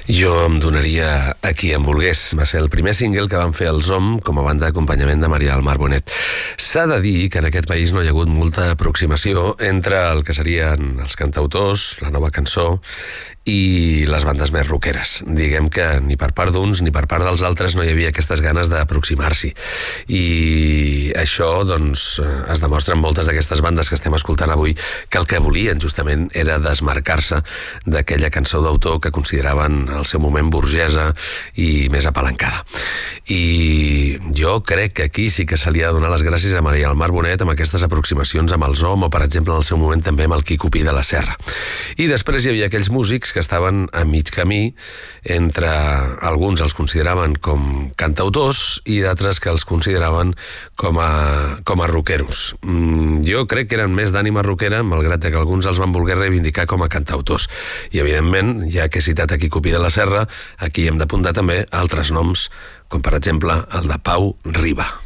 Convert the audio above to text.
Jo em donaria a qui em volgués. Va ser el primer single que van fer els OM com a banda d'acompanyament de Maria del Mar Bonet. S'ha de dir que en aquest país no hi ha hagut molta aproximació entre el que serien els cantautors, la nova cançó i les bandes més rockeres. Diguem que ni per part d'uns ni per part dels altres no hi havia aquestes ganes d'aproximar-s'hi. I això, doncs, es demostra en moltes d'aquestes bandes que estem escoltant avui, que el que volien justament era desmarcar-se d'aquella cançó d'autor que consideraven al seu moment burgesa i més apalancada. I jo crec que aquí sí que se li ha de donar les gràcies a Maria del Mar Bonet amb aquestes aproximacions amb els OM o, per exemple, en el seu moment també amb el Quico Pi de la Serra. I després hi havia aquells músics que estaven a mig camí entre alguns els consideraven com cantautors i d'altres que els consideraven com a rockeros. Jo crec que eren més d'ànima rockera, malgrat que alguns els van voler reivindicar com a cantautors. I, evidentment, ja que he citat a Quico Pi de la Serra, aquí hem d'apuntar també altres noms, com per exemple el de Pau Riba.